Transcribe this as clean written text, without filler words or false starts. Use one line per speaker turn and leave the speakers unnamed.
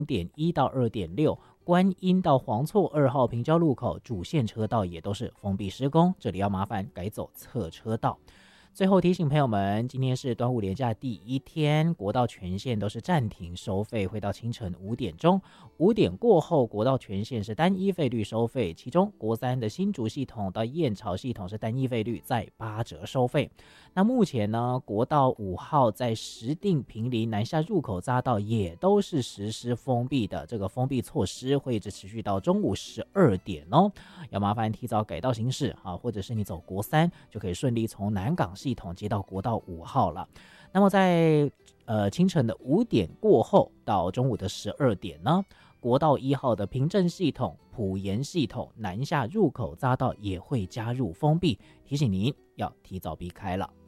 0.1到2.6，观音到黄厝2号平交路口主线车道也都是封闭施工，这里要麻烦改走侧车道。最后提醒朋友们，今天是端午连假第1天，国道全线都是暂停收费，会到清晨5点钟。5点过后，国道全线是单一费率收费，其中国3的新竹系统到燕巢系统是单一费率，在8折收费。那目前呢，国道5号在石碇坪林南下入口匝道也都是实施封闭的，这个封闭措施会一直持续到中午12点哦，要麻烦提早改道行驶啊，或者是你走国3就可以顺利从南港系统接到国道5号了。那么在清晨的5点过后到中午的12点呢，国道1号的平镇系统、埔盐系统南下入口匝道也会加入封闭，提醒您要提早避开了。